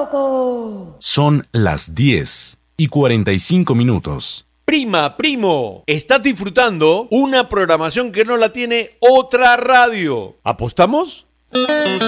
Coco. Son las 10:45. Prima, primo, estás disfrutando una programación que no la tiene otra radio. ¿Apostamos?